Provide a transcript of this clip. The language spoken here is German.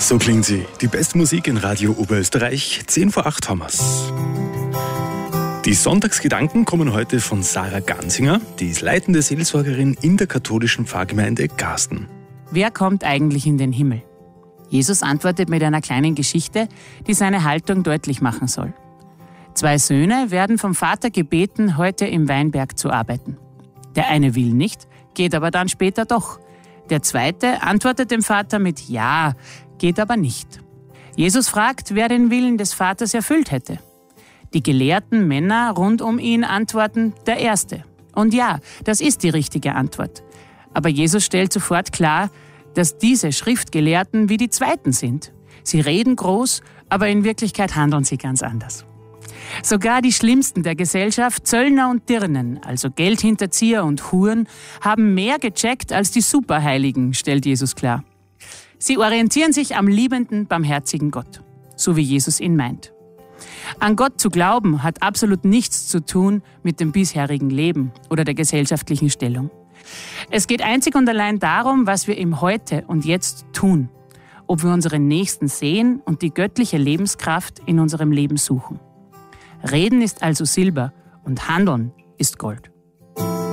So klingt sie. Die beste Musik in Radio Oberösterreich. 10 vor 8 haben wir's. Die Sonntagsgedanken kommen heute von Sarah Gansinger. Die ist leitende Seelsorgerin in der katholischen Pfarrgemeinde Garsten. Wer kommt eigentlich in den Himmel? Jesus antwortet mit einer kleinen Geschichte, die seine Haltung deutlich machen soll. 2 Söhne werden vom Vater gebeten, heute im Weinberg zu arbeiten. Der eine will nicht, geht aber dann später doch. Der zweite antwortet dem Vater mit Ja, geht aber nicht. Jesus fragt, wer den Willen des Vaters erfüllt hätte. Die gelehrten Männer rund um ihn antworten, der Erste. Und ja, das ist die richtige Antwort. Aber Jesus stellt sofort klar, dass diese Schriftgelehrten wie die Zweiten sind. Sie reden groß, aber in Wirklichkeit handeln sie ganz anders. Sogar die Schlimmsten der Gesellschaft, Zöllner und Dirnen, also Geldhinterzieher und Huren, haben mehr gecheckt als die Superheiligen, stellt Jesus klar. Sie orientieren sich am liebenden, barmherzigen Gott, so wie Jesus ihn meint. An Gott zu glauben hat absolut nichts zu tun mit dem bisherigen Leben oder der gesellschaftlichen Stellung. Es geht einzig und allein darum, was wir im Heute und Jetzt tun, ob wir unseren Nächsten sehen und die göttliche Lebenskraft in unserem Leben suchen. Reden ist also Silber und Handeln ist Gold.